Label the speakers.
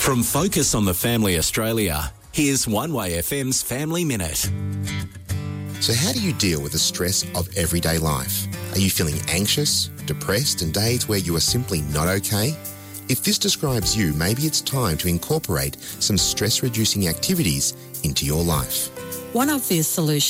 Speaker 1: From Focus on the Family Australia, here's One Way FM's Family Minute.
Speaker 2: So how do you deal with the stress of everyday life? Are you feeling anxious, depressed, and days where you are simply not okay? If this describes you, maybe it's time to incorporate some stress-reducing activities into your life.
Speaker 3: One obvious solution